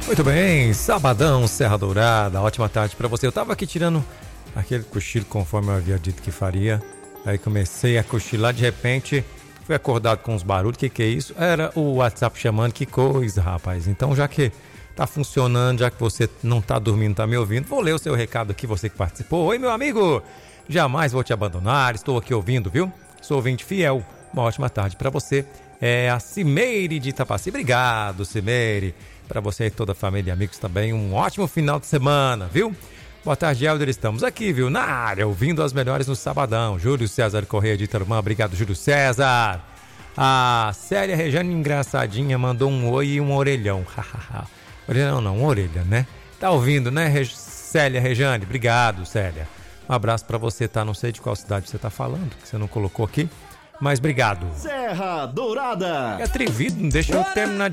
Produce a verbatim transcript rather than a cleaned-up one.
Muito bem, sabadão, Serra Dourada, ótima tarde pra você. Eu tava aqui tirando aquele cochilo conforme eu havia dito que faria. Aí comecei a cochilar, de repente fui acordado com uns barulhos. Que que é isso? Era o WhatsApp chamando, que coisa, rapaz. Então, já que tá funcionando, já que você não tá dormindo, tá me ouvindo, vou ler o seu recado aqui, você que participou. Oi, meu amigo, jamais vou te abandonar, estou aqui ouvindo, viu? Sou ouvinte fiel, uma ótima tarde pra você. É a Cimeire de Itapaci. Obrigado, Cimeire. Para você e toda a família e amigos também, um ótimo final de semana, viu? Boa tarde, Helder. Estamos aqui, viu? Na área, ouvindo as melhores no sabadão. Júlio César Correia de Itarumã. Obrigado, Júlio César. A Célia Rejane engraçadinha mandou um oi e um orelhão. Orelhão não, orelha, né? Tá ouvindo, né, Re... Célia Rejane? Obrigado, Célia. Um abraço para você, tá? Não sei de qual cidade você tá falando, que você não colocou aqui. Mas obrigado. Serra Dourada. É atrevido, não deixa eu terminar